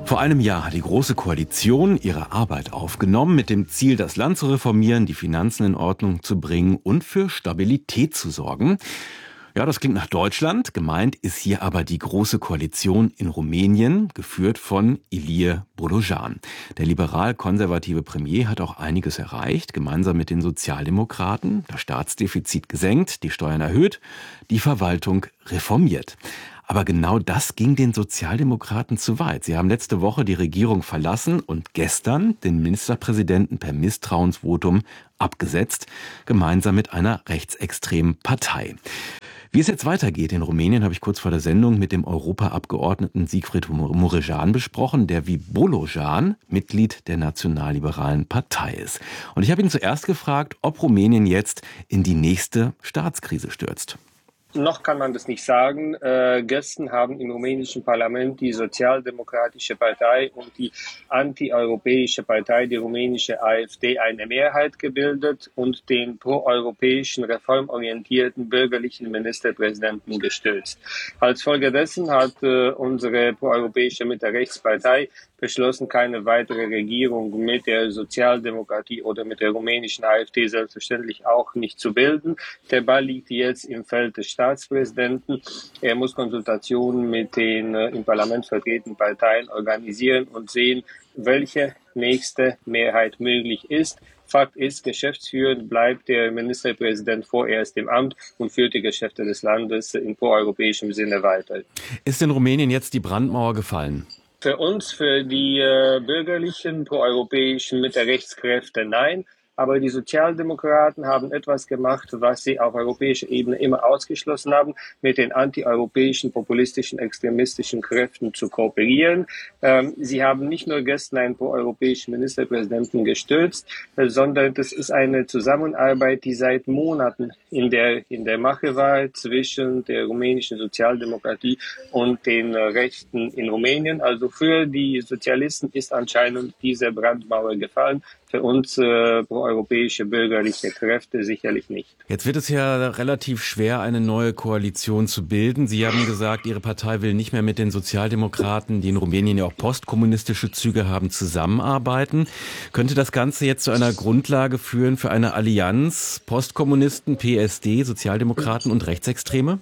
Vor einem Jahr hat die Große Koalition ihre Arbeit aufgenommen mit dem Ziel, das Land zu reformieren, die Finanzen in Ordnung zu bringen und für Stabilität zu sorgen. Ja, das klingt nach Deutschland. Gemeint ist hier aber die Große Koalition in Rumänien, geführt von Ilie Bolojan. Der liberal-konservative Premier hat auch einiges erreicht, gemeinsam mit den Sozialdemokraten. Das Staatsdefizit gesenkt, die Steuern erhöht, die Verwaltung reformiert. Aber genau das ging den Sozialdemokraten zu weit. Sie haben letzte Woche die Regierung verlassen und gestern den Ministerpräsidenten per Misstrauensvotum abgesetzt, gemeinsam mit einer rechtsextremen Partei. Wie es jetzt weitergeht in Rumänien, habe ich kurz vor der Sendung mit dem Europaabgeordneten Sigfried Mureșan besprochen, der wie Bolojan Mitglied der Nationalliberalen Partei ist. Und ich habe ihn zuerst gefragt, ob Rumänien jetzt in die nächste Staatskrise stürzt. Noch kann man das nicht sagen. Gestern haben im rumänischen Parlament die Sozialdemokratische Partei und die antieuropäische Partei, die rumänische AfD, eine Mehrheit gebildet und den proeuropäischen, reformorientierten bürgerlichen Ministerpräsidenten gestürzt. Als Folge dessen hat unsere proeuropäische Mitte-Rechts-Partei beschlossen, keine weitere Regierung mit der Sozialdemokratie oder mit der rumänischen AfD selbstverständlich auch nicht zu bilden. Der Ball liegt jetzt im Feld des Staatspräsidenten. Er muss Konsultationen mit den im Parlament vertretenen Parteien organisieren und sehen, welche nächste Mehrheit möglich ist. Fakt ist, geschäftsführend bleibt der Ministerpräsident vorerst im Amt und führt die Geschäfte des Landes in proeuropäischem Sinne weiter. Ist in Rumänien jetzt die Brandmauer gefallen? Für uns, für die bürgerlichen, proeuropäischen Mitte-Rechtskräfte nein. Aber die Sozialdemokraten haben etwas gemacht, was sie auf europäischer Ebene immer ausgeschlossen haben, mit den antieuropäischen, populistischen, extremistischen Kräften zu kooperieren. Sie haben nicht nur gestern einen proeuropäischen Ministerpräsidenten gestürzt, sondern das ist eine Zusammenarbeit, die seit Monaten in der Mache war zwischen der rumänischen Sozialdemokratie und den Rechten in Rumänien. Also für die Sozialisten ist anscheinend diese Brandmauer gefallen. Für uns proeuropäische bürgerliche Kräfte sicherlich nicht. Jetzt wird es ja relativ schwer, eine neue Koalition zu bilden. Sie haben gesagt, Ihre Partei will nicht mehr mit den Sozialdemokraten, die in Rumänien ja auch postkommunistische Züge haben, zusammenarbeiten. Könnte das Ganze jetzt zu einer Grundlage führen für eine Allianz Postkommunisten, PSD, Sozialdemokraten und Rechtsextreme?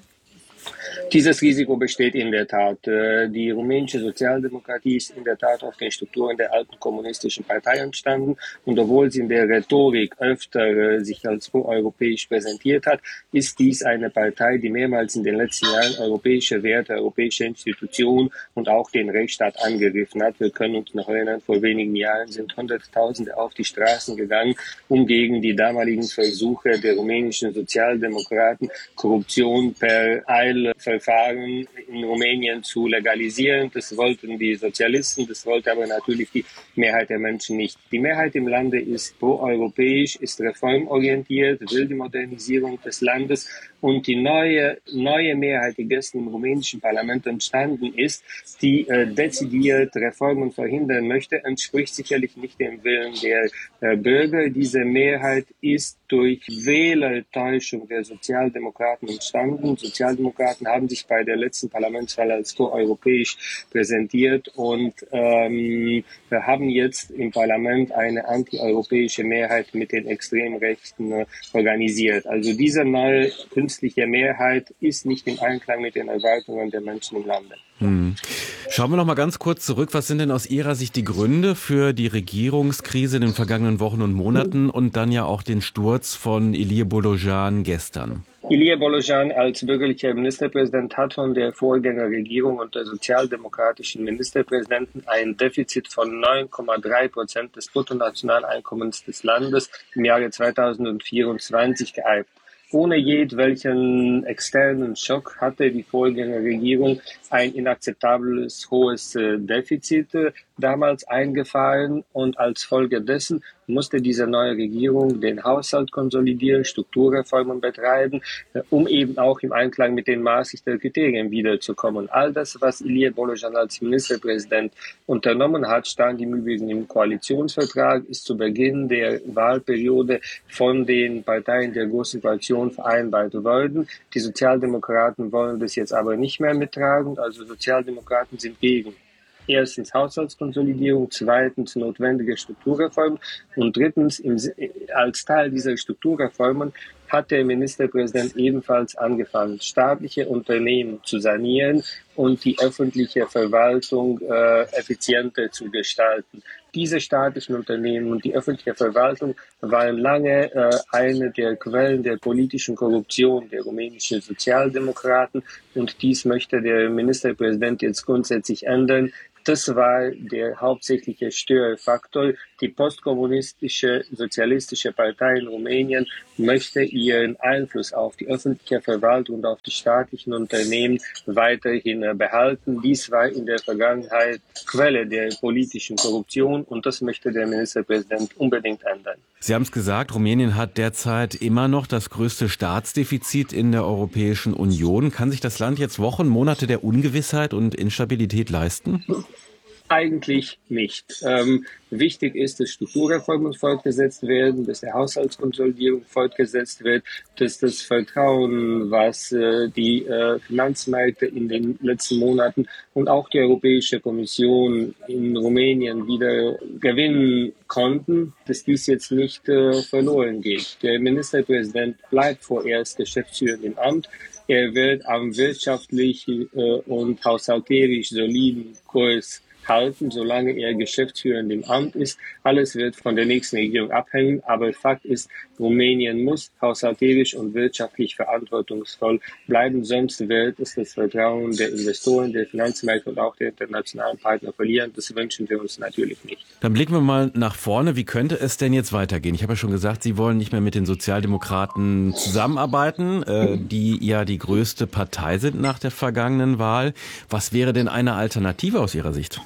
Dieses Risiko besteht in der Tat. Die rumänische Sozialdemokratie ist in der Tat auf den Strukturen der alten kommunistischen Partei entstanden. Und obwohl sie in der Rhetorik öfter sich als proeuropäisch präsentiert hat, ist dies eine Partei, die mehrmals in den letzten Jahren europäische Werte, europäische Institutionen und auch den Rechtsstaat angegriffen hat. Wir können uns noch erinnern, vor wenigen Jahren sind Hunderttausende auf die Straßen gegangen, um gegen die damaligen Versuche der rumänischen Sozialdemokraten, Korruption per Eilverfahren in Rumänien zu legalisieren. Das wollten die Sozialisten, das wollte aber natürlich die Mehrheit der Menschen nicht. Die Mehrheit im Lande ist proeuropäisch, ist reformorientiert, will die Modernisierung des Landes und die neue Mehrheit, die gestern im rumänischen Parlament entstanden ist, die dezidiert Reformen verhindern möchte, entspricht sicherlich nicht dem Willen der Bürger. Diese Mehrheit ist durch Wählertäuschung der Sozialdemokraten entstanden. Sozialdemokraten haben sich bei der letzten Parlamentswahl als proeuropäisch präsentiert und wir haben jetzt im Parlament eine antieuropäische Mehrheit mit den Extremrechten organisiert. Also diese neue künstliche Mehrheit ist nicht im Einklang mit den Erwartungen der Menschen im Lande. Schauen wir noch mal ganz kurz zurück. Was sind denn aus Ihrer Sicht die Gründe für die Regierungskrise in den vergangenen Wochen und Monaten und dann ja auch den Sturz von Ilie Bolojan gestern? Ilie Bolojan als bürgerlicher Ministerpräsident hat von der Vorgängerregierung und der sozialdemokratischen Ministerpräsidenten ein Defizit von 9,3% des Bruttonationaleinkommens des Landes im Jahre 2024 geerbt. Ohne jedwelchen externen Schock hatte die Vorgängerregierung ein inakzeptables hohes Defizit damals eingefahren und als Folge dessen musste diese neue Regierung den Haushalt konsolidieren, Strukturreformen betreiben, um eben auch im Einklang mit den Maastrichter Kriterien wiederzukommen. All das, was Ilie Bolojan als Ministerpräsident unternommen hat, stand im Übrigen im Koalitionsvertrag, ist zu Beginn der Wahlperiode von den Parteien der Großen Koalition vereinbart worden. Die Sozialdemokraten wollen das jetzt aber nicht mehr mittragen, also Sozialdemokraten sind gegen Erstens Haushaltskonsolidierung, zweitens notwendige Strukturreformen und drittens als Teil dieser Strukturreformen hat der Ministerpräsident ebenfalls angefangen, staatliche Unternehmen zu sanieren und die öffentliche Verwaltung effizienter zu gestalten. Diese staatlichen Unternehmen und die öffentliche Verwaltung waren lange eine der Quellen der politischen Korruption der rumänischen Sozialdemokraten und dies möchte der Ministerpräsident jetzt grundsätzlich ändern. Das war der hauptsächliche Störfaktor. Die postkommunistische sozialistische Partei in Rumänien möchte ihren Einfluss auf die öffentliche Verwaltung und auf die staatlichen Unternehmen weiterhin behalten. Dies war in der Vergangenheit Quelle der politischen Korruption und das möchte der Ministerpräsident unbedingt ändern. Sie haben es gesagt, Rumänien hat derzeit immer noch das größte Staatsdefizit in der Europäischen Union. Kann sich das Land jetzt Wochen, Monate der Ungewissheit und Instabilität leisten? Eigentlich nicht. Wichtig ist, dass Strukturreformen fortgesetzt werden, dass der Haushaltskonsolidierung fortgesetzt wird, dass das Vertrauen, was die Finanzmärkte in den letzten Monaten und auch die Europäische Kommission in Rumänien wieder gewinnen konnten, dass dies jetzt nicht verloren geht. Der Ministerpräsident bleibt vorerst geschäftsführend im Amt. Er wird am wirtschaftlich und haushalterisch soliden Kurs halten, solange er geschäftsführend im Amt ist. Alles wird von der nächsten Regierung abhängen, aber Fakt ist, Rumänien muss haushalterisch und wirtschaftlich verantwortungsvoll bleiben, sonst wird es das Vertrauen der Investoren, der Finanzmärkte und auch der internationalen Partner verlieren. Das wünschen wir uns natürlich nicht. Dann blicken wir mal nach vorne. Wie könnte es denn jetzt weitergehen? Ich habe ja schon gesagt, Sie wollen nicht mehr mit den Sozialdemokraten zusammenarbeiten, die ja die größte Partei sind nach der vergangenen Wahl. Was wäre denn eine Alternative aus Ihrer Sicht?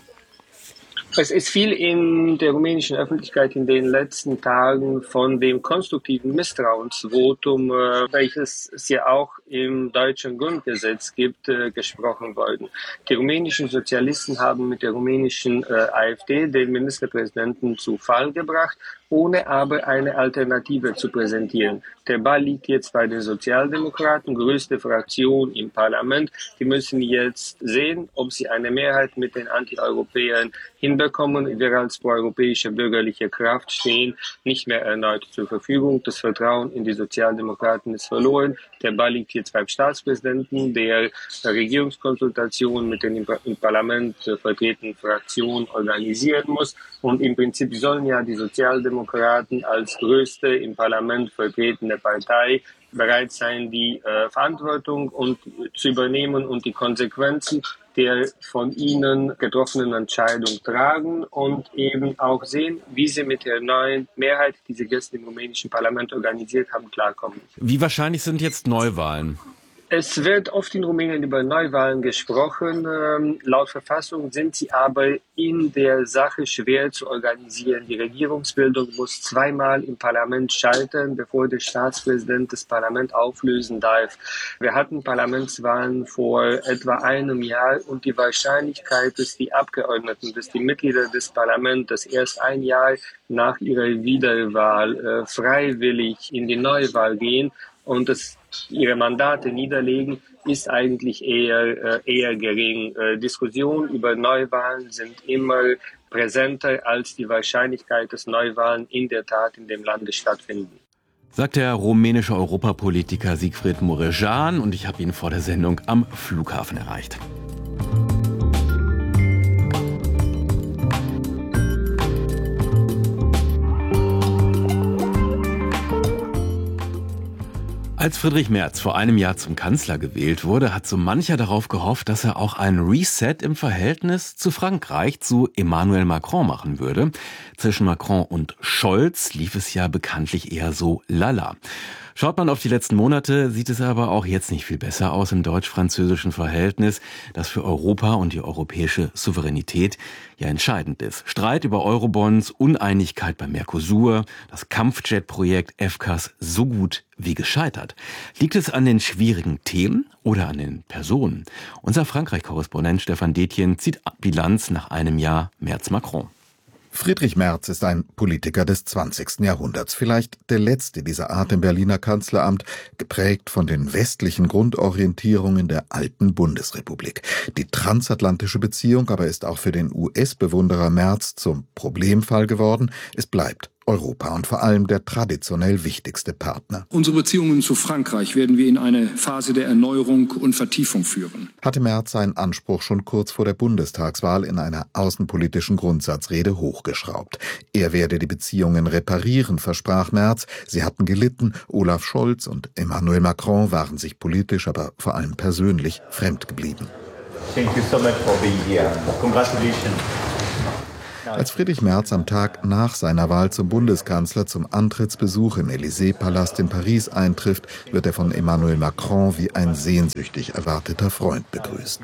Es ist viel in der rumänischen Öffentlichkeit in den letzten Tagen von dem konstruktiven Misstrauensvotum, welches es ja auch im deutschen Grundgesetz gibt, gesprochen worden. Die rumänischen Sozialisten haben mit der rumänischen AfD den Ministerpräsidenten zu Fall gebracht, ohne aber eine Alternative zu präsentieren. Der Ball liegt jetzt bei den Sozialdemokraten, größte Fraktion im Parlament. Die müssen jetzt sehen, ob sie eine Mehrheit mit den Antieuropäern hinbekommen. Wir als proeuropäische bürgerliche Kraft stehen nicht mehr erneut zur Verfügung. Das Vertrauen in die Sozialdemokraten ist verloren. Der Ball liegt jetzt beim Staatspräsidenten, der Regierungskonsultation mit den im Parlament vertretenen Fraktionen organisieren muss. Und im Prinzip sollen ja die Sozialdemokraten als größte im Parlament vertretene Partei bereit sein, die Verantwortung zu übernehmen und die Konsequenzen der von ihnen getroffenen Entscheidung tragen und eben auch sehen, wie sie mit der neuen Mehrheit, die sie gestern im rumänischen Parlament organisiert haben, klarkommen. Wie wahrscheinlich sind jetzt Neuwahlen? Es wird oft in Rumänien über Neuwahlen gesprochen. Laut Verfassung sind sie aber in der Sache schwer zu organisieren. Die Regierungsbildung muss zweimal im Parlament scheitern, bevor der Staatspräsident das Parlament auflösen darf. Wir hatten Parlamentswahlen vor etwa einem Jahr und die Wahrscheinlichkeit, dass die Abgeordneten, dass die Mitglieder des Parlaments erst ein Jahr nach ihrer Wiederwahl freiwillig in die Neuwahl gehen und ihre Mandate niederlegen, ist eigentlich eher gering. Diskussionen über Neuwahlen sind immer präsenter als die Wahrscheinlichkeit, dass Neuwahlen in der Tat in dem Lande stattfinden. Sagt der rumänische Europapolitiker Siegfried Mureșan, und ich habe ihn vor der Sendung am Flughafen erreicht. Als Friedrich Merz vor einem Jahr zum Kanzler gewählt wurde, hat so mancher darauf gehofft, dass er auch ein Reset im Verhältnis zu Frankreich, zu Emmanuel Macron machen würde. Zwischen Macron und Scholz lief es ja bekanntlich eher so lala. Schaut man auf die letzten Monate, sieht es aber auch jetzt nicht viel besser aus im deutsch-französischen Verhältnis, das für Europa und die europäische Souveränität ja entscheidend ist. Streit über Eurobonds, Uneinigkeit beim Mercosur, das Kampfjet-Projekt FCAS so gut wie gescheitert. Liegt es an den schwierigen Themen oder an den Personen? Unser Frankreich-Korrespondent Stefan Detjen zieht Bilanz nach einem Jahr Merz-Macron. Friedrich Merz ist ein Politiker des 20. Jahrhunderts, vielleicht der letzte dieser Art im Berliner Kanzleramt, geprägt von den westlichen Grundorientierungen der alten Bundesrepublik. Die transatlantische Beziehung aber ist auch für den US-Bewunderer Merz zum Problemfall geworden. Es bleibt Europa und vor allem der traditionell wichtigste Partner. Unsere Beziehungen zu Frankreich werden wir in eine Phase der Erneuerung und Vertiefung führen. Hatte Merz seinen Anspruch schon kurz vor der Bundestagswahl in einer außenpolitischen Grundsatzrede hochgeschraubt. Er werde die Beziehungen reparieren, versprach Merz. Sie hatten gelitten. Olaf Scholz und Emmanuel Macron waren sich politisch, aber vor allem persönlich fremd geblieben. Thank you so much for being here. Congratulations. Als Friedrich Merz am Tag nach seiner Wahl zum Bundeskanzler zum Antrittsbesuch im Élysée-Palast in Paris eintrifft, wird er von Emmanuel Macron wie ein sehnsüchtig erwarteter Freund begrüßt.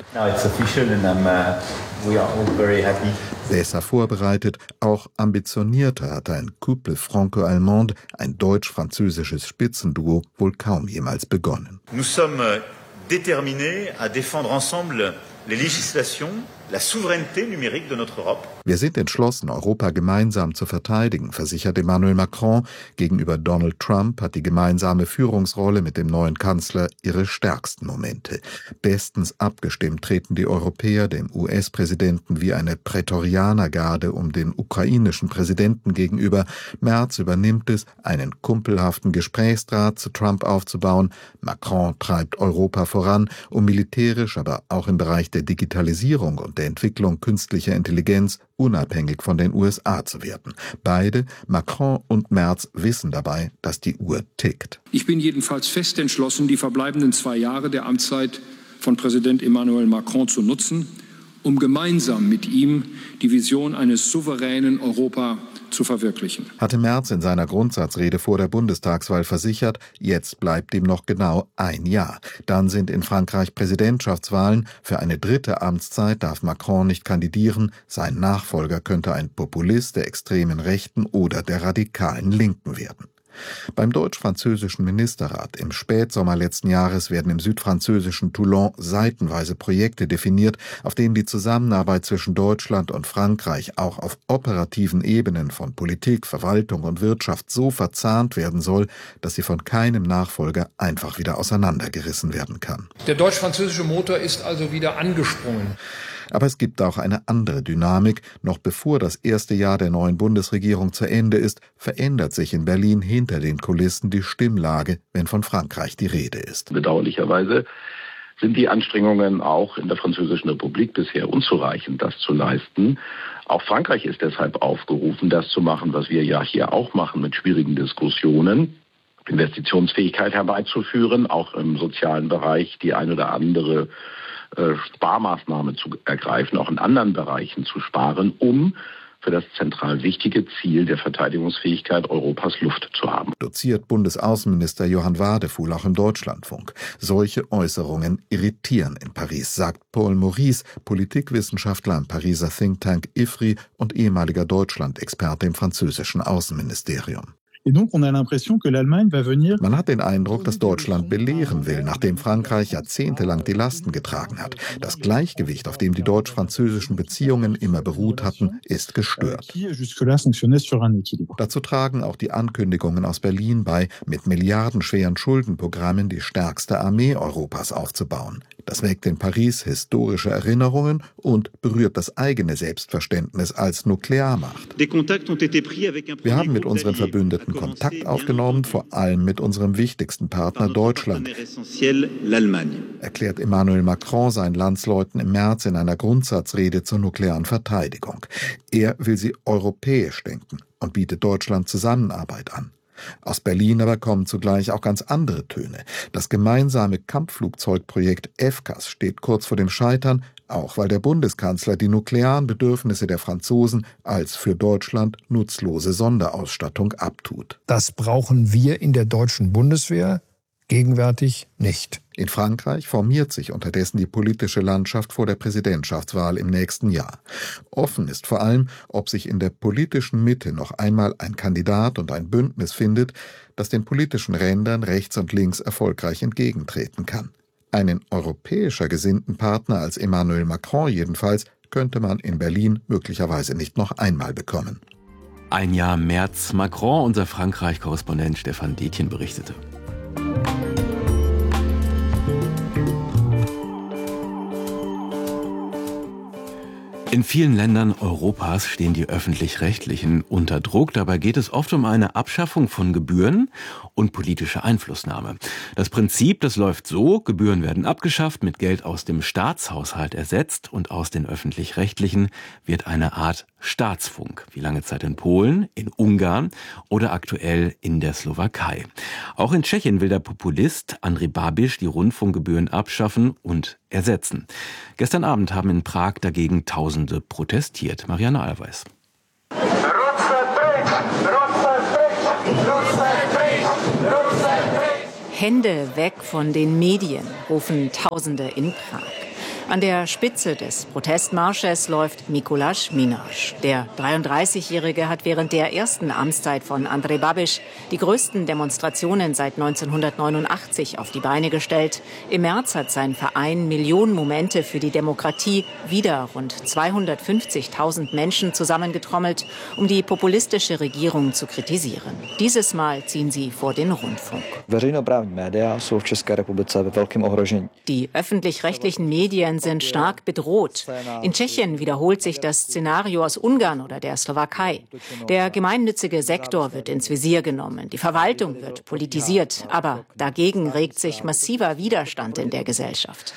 Besser vorbereitet, auch ambitionierter hat ein Couple franco-allemande, ein deutsch-französisches Spitzenduo, wohl kaum jemals begonnen. Nous sommes déterminés à défendre ensemble les législations, la souveraineté numérique de notre Europe. Wir sind entschlossen, Europa gemeinsam zu verteidigen, versichert Emmanuel Macron. Gegenüber Donald Trump hat die gemeinsame Führungsrolle mit dem neuen Kanzler ihre stärksten Momente. Bestens abgestimmt treten die Europäer dem US-Präsidenten wie eine Prätorianergarde um den ukrainischen Präsidenten gegenüber. Merz übernimmt es, einen kumpelhaften Gesprächsdraht zu Trump aufzubauen. Macron treibt Europa voran, um militärisch, aber auch im Bereich der Digitalisierung und der Entwicklung künstlicher Intelligenz unabhängig von den USA zu werden. Beide, Macron und Merz, wissen dabei, dass die Uhr tickt. Ich bin jedenfalls fest entschlossen, die verbleibenden 2 Jahre der Amtszeit von Präsident Emmanuel Macron zu nutzen, um gemeinsam mit ihm die Vision eines souveränen Europa zu verwirklichen. Hatte Merz in seiner Grundsatzrede vor der Bundestagswahl versichert, jetzt bleibt ihm noch genau ein Jahr. Dann sind in Frankreich Präsidentschaftswahlen. Für eine 3. Amtszeit darf Macron nicht kandidieren. Sein Nachfolger könnte ein Populist der extremen Rechten oder der radikalen Linken werden. Beim deutsch-französischen Ministerrat im Spätsommer letzten Jahres werden im südfranzösischen Toulon seitenweise Projekte definiert, auf denen die Zusammenarbeit zwischen Deutschland und Frankreich auch auf operativen Ebenen von Politik, Verwaltung und Wirtschaft so verzahnt werden soll, dass sie von keinem Nachfolger einfach wieder auseinandergerissen werden kann. Der deutsch-französische Motor ist also wieder angesprungen. Aber es gibt auch eine andere Dynamik. Noch bevor das erste Jahr der neuen Bundesregierung zu Ende ist, verändert sich in Berlin hinter den Kulissen die Stimmlage, wenn von Frankreich die Rede ist. Bedauerlicherweise sind die Anstrengungen auch in der Französischen Republik bisher unzureichend, das zu leisten. Auch Frankreich ist deshalb aufgerufen, das zu machen, was wir ja hier auch machen, mit schwierigen Diskussionen. Investitionsfähigkeit herbeizuführen, auch im sozialen Bereich die ein oder andere Sparmaßnahme zu ergreifen, auch in anderen Bereichen zu sparen, um für das zentral wichtige Ziel der Verteidigungsfähigkeit Europas Luft zu haben. Doziert Bundesaußenminister Johann Wadefuhl auch im Deutschlandfunk. Solche Äußerungen irritieren in Paris, sagt Paul Maurice, Politikwissenschaftler am Pariser Think Tank IFRI und ehemaliger Deutschland-Experte im französischen Außenministerium. Man hat den Eindruck, dass Deutschland belehren will, nachdem Frankreich jahrzehntelang die Lasten getragen hat. Das Gleichgewicht, auf dem die deutsch-französischen Beziehungen immer beruht hatten, ist gestört. Dazu tragen auch die Ankündigungen aus Berlin bei, mit milliardenschweren Schuldenprogrammen die stärkste Armee Europas aufzubauen. Das weckt in Paris historische Erinnerungen und berührt das eigene Selbstverständnis als Nuklearmacht. Wir haben mit unseren Verbündeten Kontakt aufgenommen, vor allem mit unserem wichtigsten Partner Deutschland, erklärt Emmanuel Macron seinen Landsleuten im März in einer Grundsatzrede zur nuklearen Verteidigung. Er will sie europäisch denken und bietet Deutschland Zusammenarbeit an. Aus Berlin aber kommen zugleich auch ganz andere Töne. Das gemeinsame Kampfflugzeugprojekt FCAS steht kurz vor dem Scheitern, auch weil der Bundeskanzler die nuklearen Bedürfnisse der Franzosen als für Deutschland nutzlose Sonderausstattung abtut. Das brauchen wir in der deutschen Bundeswehr gegenwärtig nicht. In Frankreich formiert sich unterdessen die politische Landschaft vor der Präsidentschaftswahl im nächsten Jahr. Offen ist vor allem, ob sich in der politischen Mitte noch einmal ein Kandidat und ein Bündnis findet, das den politischen Rändern rechts und links erfolgreich entgegentreten kann. Einen europäischer gesinnten Partner als Emmanuel Macron jedenfalls könnte man in Berlin möglicherweise nicht noch einmal bekommen. Ein Jahr März Macron, unser Frankreich-Korrespondent Stefan Detjen berichtete. In vielen Ländern Europas stehen die Öffentlich-Rechtlichen unter Druck. Dabei geht es oft um eine Abschaffung von Gebühren und politische Einflussnahme. Das Prinzip, das läuft so: Gebühren werden abgeschafft, mit Geld aus dem Staatshaushalt ersetzt und aus den Öffentlich-Rechtlichen wird eine Art Staatsfunk, wie lange Zeit in Polen, in Ungarn oder aktuell in der Slowakei. Auch in Tschechien will der Populist Andrej Babiš die Rundfunkgebühren abschaffen und ersetzen. Gestern Abend haben in Prag dagegen Tausende protestiert. Marianne Allweis. Hände weg von den Medien, rufen Tausende in Prag. An der Spitze des Protestmarsches läuft Mikuláš Minář. Der 33-Jährige hat während der ersten Amtszeit von Andrej Babiš die größten Demonstrationen seit 1989 auf die Beine gestellt. Im März hat sein Verein Millionen Momente für die Demokratie wieder rund 250.000 Menschen zusammengetrommelt, um die populistische Regierung zu kritisieren. Dieses Mal ziehen sie vor den Rundfunk. Die öffentlich-rechtlichen Medien sind stark bedroht. In Tschechien wiederholt sich das Szenario aus Ungarn oder der Slowakei. Der gemeinnützige Sektor wird ins Visier genommen, die Verwaltung wird politisiert, aber dagegen regt sich massiver Widerstand in der Gesellschaft.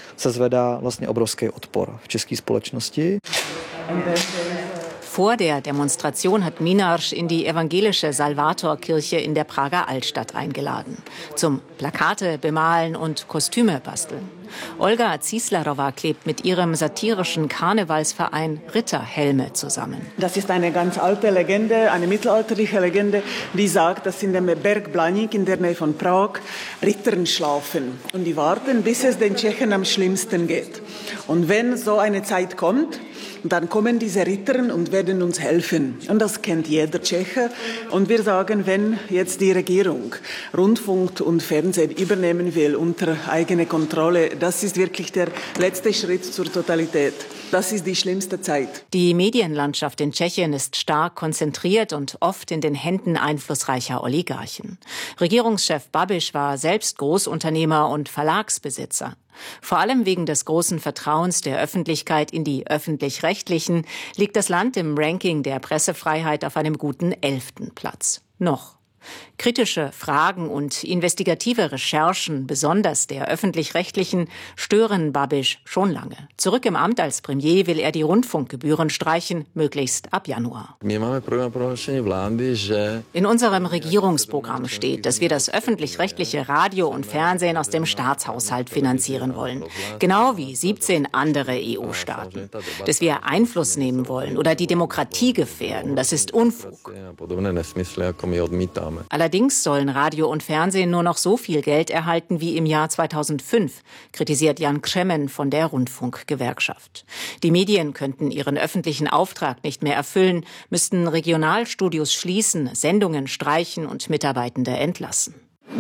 Vor der Demonstration hat Minář in die evangelische Salvatorkirche in der Prager Altstadt eingeladen. Zum Plakate bemalen und Kostüme basteln. Olga Zislarova klebt mit ihrem satirischen Karnevalsverein Ritterhelme zusammen. Das ist eine ganz alte Legende, eine mittelalterliche Legende, die sagt, dass in dem Berg Blaník in der Nähe von Prag Ritter schlafen. Und die warten, bis es den Tschechen am schlimmsten geht. Und wenn so eine Zeit kommt, dann kommen diese Ritter und werden uns helfen. Und das kennt jeder Tscheche. Und wir sagen, wenn jetzt die Regierung Rundfunk und Fernsehen übernehmen will unter eigene Kontrolle, das ist wirklich der letzte Schritt zur Totalität. Das ist die schlimmste Zeit. Die Medienlandschaft in Tschechien ist stark konzentriert und oft in den Händen einflussreicher Oligarchen. Regierungschef Babiš war selbst Großunternehmer und Verlagsbesitzer. Vor allem wegen des großen Vertrauens der Öffentlichkeit in die Öffentlich-Rechtlichen liegt das Land im Ranking der Pressefreiheit auf einem guten 11. Platz. Noch. Kritische Fragen und investigative Recherchen, besonders der Öffentlich-Rechtlichen, stören Babiš schon lange. Zurück im Amt als Premier will er die Rundfunkgebühren streichen, möglichst ab Januar. In unserem Regierungsprogramm steht, dass wir das öffentlich-rechtliche Radio und Fernsehen aus dem Staatshaushalt finanzieren wollen. Genau wie 17 andere EU-Staaten. Dass wir Einfluss nehmen wollen oder die Demokratie gefährden, das ist Unfug. Allerdings sollen Radio und Fernsehen nur noch so viel Geld erhalten wie im Jahr 2005, kritisiert Jan Křemen von der Rundfunkgewerkschaft. Die Medien könnten ihren öffentlichen Auftrag nicht mehr erfüllen, müssten Regionalstudios schließen, Sendungen streichen und Mitarbeitende entlassen.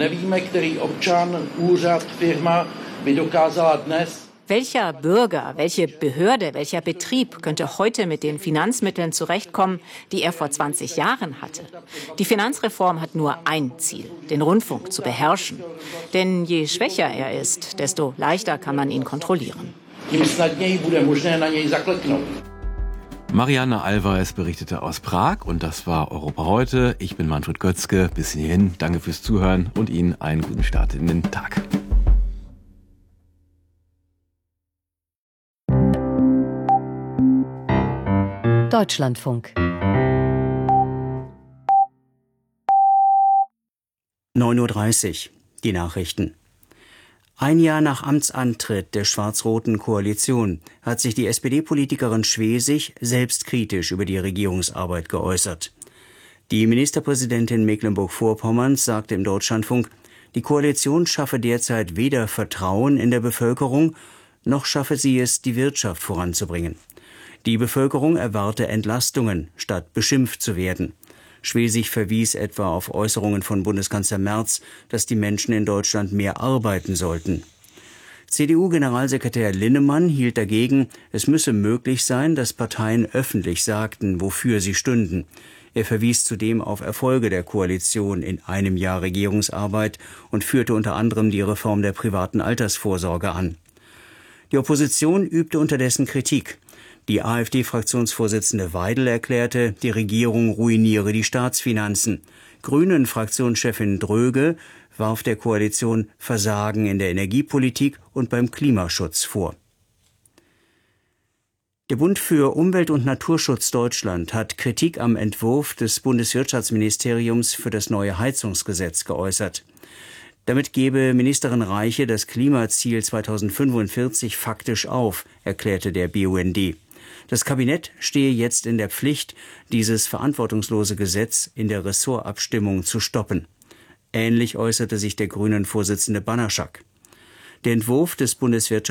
Welcher Bürger, welche Behörde, welcher Betrieb könnte heute mit den Finanzmitteln zurechtkommen, die er vor 20 Jahren hatte? Die Finanzreform hat nur ein Ziel, den Rundfunk zu beherrschen. Denn je schwächer er ist, desto leichter kann man ihn kontrollieren. Marianne Allweis berichtete aus Prag und das war Europa heute. Ich bin Manfred Götzke. Bis hierhin, danke fürs Zuhören und Ihnen einen guten Start in den Tag. Deutschlandfunk 9:30 Uhr, die Nachrichten. Ein Jahr nach Amtsantritt der schwarz-roten Koalition hat sich die SPD-Politikerin Schwesig selbstkritisch über die Regierungsarbeit geäußert. Die Ministerpräsidentin Mecklenburg-Vorpommerns sagte im Deutschlandfunk, die Koalition schaffe derzeit weder Vertrauen in der Bevölkerung, noch schaffe sie es, die Wirtschaft voranzubringen. Die Bevölkerung erwarte Entlastungen, statt beschimpft zu werden. Schwesig verwies etwa auf Äußerungen von Bundeskanzler Merz, dass die Menschen in Deutschland mehr arbeiten sollten. CDU-Generalsekretär Linnemann hielt dagegen, es müsse möglich sein, dass Parteien öffentlich sagten, wofür sie stünden. Er verwies zudem auf Erfolge der Koalition in einem Jahr Regierungsarbeit und führte unter anderem die Reform der privaten Altersvorsorge an. Die Opposition übte unterdessen Kritik. Die AfD-Fraktionsvorsitzende Weidel erklärte, die Regierung ruiniere die Staatsfinanzen. Grünen-Fraktionschefin Dröge warf der Koalition Versagen in der Energiepolitik und beim Klimaschutz vor. Der Bund für Umwelt und Naturschutz Deutschland hat Kritik am Entwurf des Bundeswirtschaftsministeriums für das neue Heizungsgesetz geäußert. Damit gebe Ministerin Reiche das Klimaziel 2045 faktisch auf, erklärte der BUND. Das Kabinett stehe jetzt in der Pflicht, dieses verantwortungslose Gesetz in der Ressortabstimmung zu stoppen. Ähnlich äußerte sich der Grünen-Vorsitzende Banaschak. Der Entwurf des